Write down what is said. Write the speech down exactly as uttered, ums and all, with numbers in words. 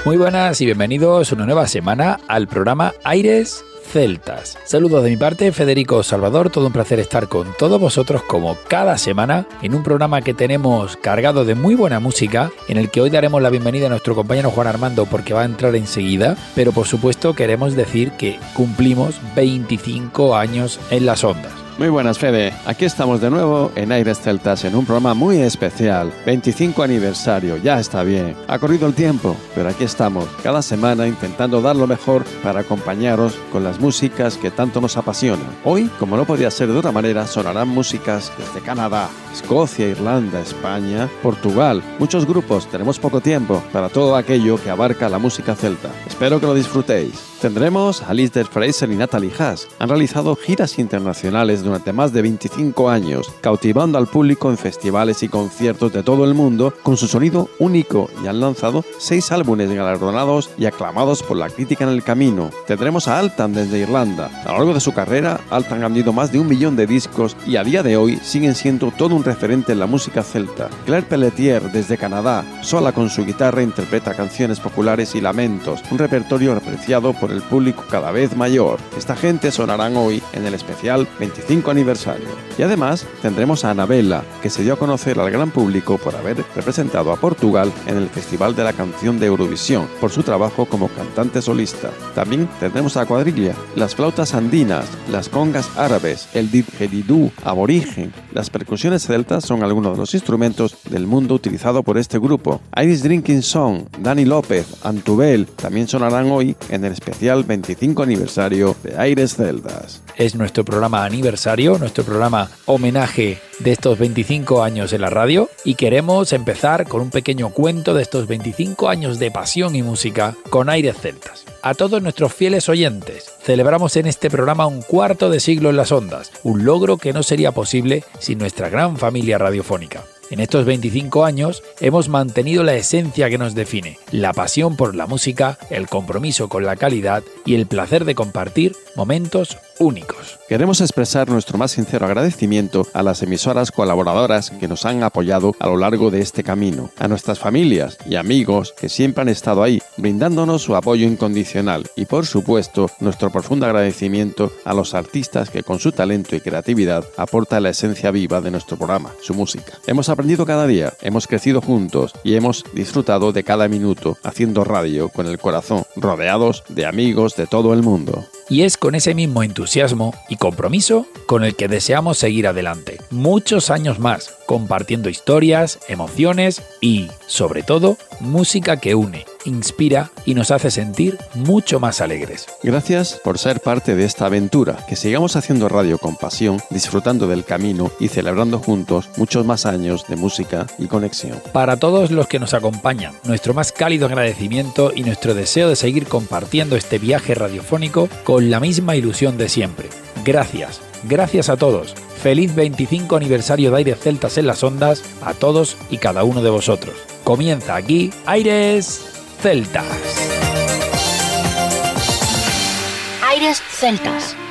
Muy buenas y bienvenidos una nueva semana al programa Aires Celtas. Saludos de mi parte, Federico Salvador, todo un placer estar con todos vosotros como cada semana en un programa que tenemos cargado de muy buena música, en el que hoy daremos la bienvenida a nuestro compañero Juan Armando porque va a entrar enseguida, pero por supuesto queremos decir que cumplimos veinticinco años en las ondas. Muy buenas, Fede. Aquí estamos de nuevo en Aires Celtas en un programa muy especial. veinticinco aniversario, ya está bien. Ha corrido el tiempo, pero aquí estamos, cada semana intentando dar lo mejor para acompañaros con las músicas que tanto nos apasionan. Hoy, como no podía ser de otra manera, sonarán músicas desde Canadá, Escocia, Irlanda, España, Portugal. Muchos grupos, tenemos poco tiempo para todo aquello que abarca la música celta. Espero que lo disfrutéis. Tendremos a Lister Fraser y Natalie Haas. Han realizado giras internacionales durante más de veinticinco años, cautivando al público en festivales y conciertos de todo el mundo con su sonido único, y han lanzado seis álbumes galardonados y aclamados por la crítica en el camino. Tendremos a Altan desde Irlanda. A lo largo de su carrera, Altan ha vendido más de un millón de discos y a día de hoy siguen siendo todo un referente en la música celta. Claire Pelletier desde Canadá, sola con su guitarra interpreta canciones populares y lamentos, un repertorio apreciado por el público cada vez mayor. Esta gente sonarán hoy en el especial veinticinco aniversario. Y además tendremos a Anabela, que se dio a conocer al gran público por haber representado a Portugal en el Festival de la Canción de Eurovisión, por su trabajo como cantante solista. También tendremos a Cuadrilla, las flautas andinas, las congas árabes, el didgeridoo aborigen. Las percusiones celtas son algunos de los instrumentos del mundo utilizado por este grupo. Irish Drinking Song, Dani López, Antubel también sonarán hoy en el especial veinticinco aniversario de Aires Celtas. Es nuestro programa aniversario, nuestro programa homenaje de estos veinticinco años en la radio, y queremos empezar con un pequeño cuento de estos veinticinco años de pasión y música con Aires Celtas. A todos nuestros fieles oyentes, celebramos en este programa un cuarto de siglo en las ondas, un logro que no sería posible sin nuestra gran familia radiofónica. En estos veinticinco años hemos mantenido la esencia que nos define, la pasión por la música, el compromiso con la calidad y el placer de compartir momentos únicos. Queremos expresar nuestro más sincero agradecimiento a las emisoras colaboradoras que nos han apoyado a lo largo de este camino, a nuestras familias y amigos que siempre han estado ahí, brindándonos su apoyo incondicional, y por supuesto nuestro profundo agradecimiento a los artistas que con su talento y creatividad aportan la esencia viva de nuestro programa, su música. Hemos aprendido cada día, hemos crecido juntos y hemos disfrutado de cada minuto haciendo radio con el corazón, rodeados de amigos de todo el mundo. Y es con ese mismo entusiasmo y compromiso con el que deseamos seguir adelante, muchos años más, compartiendo historias, emociones y, sobre todo, música que une, inspira y nos hace sentir mucho más alegres. Gracias por ser parte de esta aventura, que sigamos haciendo radio con pasión, disfrutando del camino y celebrando juntos muchos más años de música y conexión. Para todos los que nos acompañan, nuestro más cálido agradecimiento y nuestro deseo de seguir compartiendo este viaje radiofónico con la misma ilusión de siempre. Gracias, gracias a todos. Feliz veinticinco aniversario de Aires Celtas en las ondas a todos y cada uno de vosotros. Comienza aquí Aires Celtas. Aires Celtas.